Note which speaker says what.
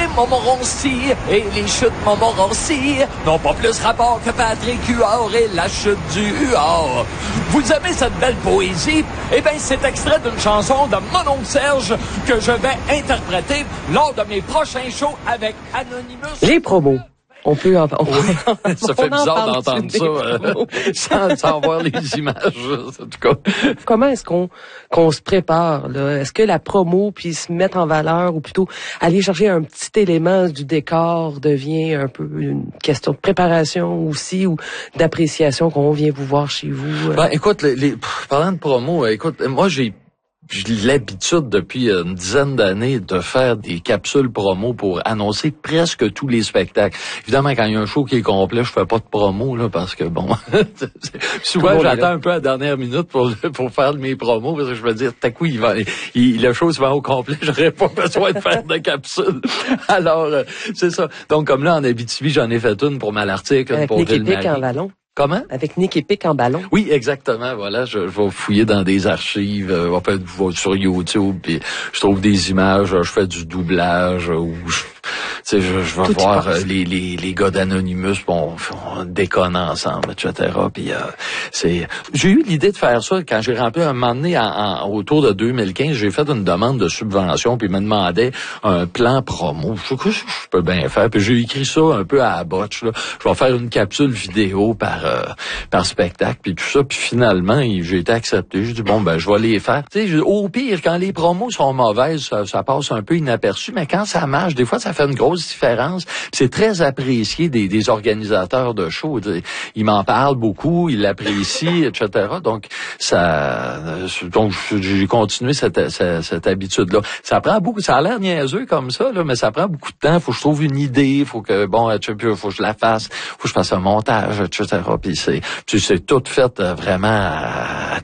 Speaker 1: Montmorency et les chutes Montmorency n'ont pas plus rapport que Patrick Huard et la chute du Huard. Vous aimez cette belle poésie? Eh bien, c'est extrait d'une chanson de mon oncle Serge que je vais interpréter lors de mes prochains shows avec Anonymous.
Speaker 2: Les promos. On peut en
Speaker 3: oui, ça fait bizarre d'entendre ça sans voir les images, en tout cas.
Speaker 2: Comment est-ce qu'on se prépare, là? Est-ce que la promo puis se mettre en valeur ou plutôt aller chercher un petit élément du décor devient un peu une question de préparation aussi ou d'appréciation qu'on vient vous voir chez vous?
Speaker 3: Ben, écoute, parlant de promo, écoute, moi j'ai l'habitude depuis une dizaine d'années de faire des capsules promo pour annoncer presque tous les spectacles. Évidemment, quand il y a un show qui est complet, je fais pas de promo, là, parce que bon, souvent j'attends un peu à la dernière minute pour faire mes promos, parce que je me dis, t'as coup, le show se vend au complet, j'aurais pas besoin de faire de capsules. Alors, c'est ça. Donc, comme là, en Abitibi, j'en ai fait une pour Malartic, une pour Ville-Marie.
Speaker 2: En ballon.
Speaker 3: Comment?
Speaker 2: Avec Nick Epic en ballon.
Speaker 3: Oui, exactement. Voilà, je vais fouiller dans des archives, en fait, je vais sur YouTube, puis je trouve des images, je fais du doublage, ou je vais voir les gars d'Anonymous, on déconne ensemble, etc. Puis j'ai eu l'idée de faire ça quand j'ai rempli un moment donné autour de 2015, j'ai fait une demande de subvention, puis ils me demandaient un plan promo. Je peux bien faire, puis j'ai écrit ça un peu à la botche, là. Je vais faire une capsule vidéo par spectacle, puis tout ça, puis finalement, j'ai été accepté. J'ai dit, bon, ben, je vais les faire. Tu sais, au pire, quand les promos sont mauvaises, ça passe un peu inaperçu, mais quand ça marche, des fois, ça fait une grosse différence. C'est très apprécié des organisateurs de shows. Ils m'en parlent beaucoup, ils l'apprécient, etc. Donc, j'ai continué cette habitude-là. Ça prend beaucoup, ça a l'air niaiseux comme ça, là, mais ça prend beaucoup de temps. Faut que je trouve une idée, faut que je la fasse, faut que je fasse un montage, etc. Puis c'est tout fait vraiment